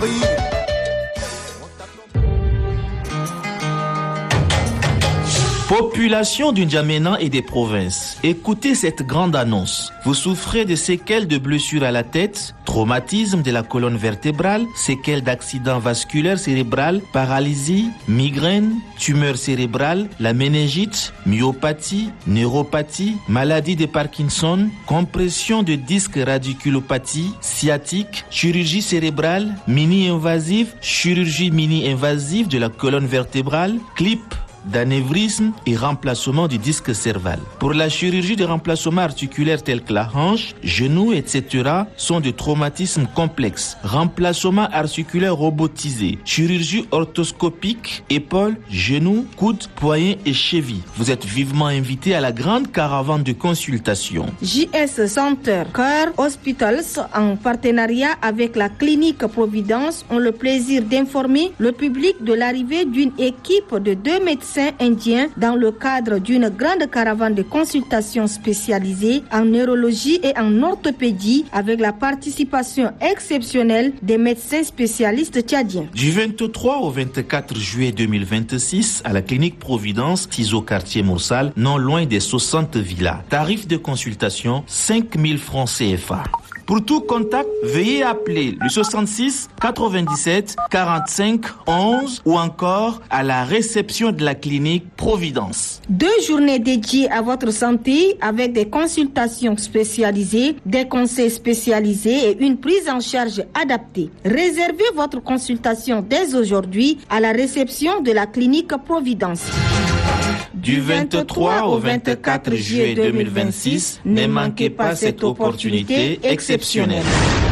Population du N'Djamena et des provinces, écoutez cette grande annonce. Vous souffrez de séquelles de blessures à la tête, traumatisme de la colonne vertébrale, séquelles d'accident vasculaire cérébral, paralysie, migraine, tumeur cérébrale, la méningite, myopathie, neuropathie, maladie de Parkinson, compression de disque radiculopathie, sciatique, chirurgie cérébrale, mini-invasive, chirurgie mini-invasive de la colonne vertébrale, clip, d'anévrisme et remplacement du disque cerval. Pour la chirurgie de remplacement articulaire tel que la hanche, genou, etc. sont de traumatismes complexes. Remplacement articulaire robotisé, chirurgie orthoscopique, épaules, genoux, coudes, poignets et chevilles. Vous êtes vivement invités à la grande caravane de consultation. JS Center Care Hospitals, en partenariat avec la clinique Providence, ont le plaisir d'informer le public de l'arrivée d'une équipe de 2 médecins indiens dans le cadre d'une grande caravane de consultation spécialisée en neurologie et en orthopédie avec la participation exceptionnelle des médecins spécialistes tchadiens. Du 23 au 24 juillet 2026 à la clinique Providence, Tizo quartier Moussal, non loin des 60 villas. Tarif de consultation 5 000 francs CFA. Pour tout contact, veuillez appeler le 66 97 45 11 ou encore à la réception de la clinique Providence. 2 journées dédiées à votre santé avec des consultations spécialisées, des conseils spécialisés et une prise en charge adaptée. Réservez votre consultation dès aujourd'hui à la réception de la clinique Providence. Du 23 au 24 juillet 2026, ne manquez pas cette opportunité exceptionnelle.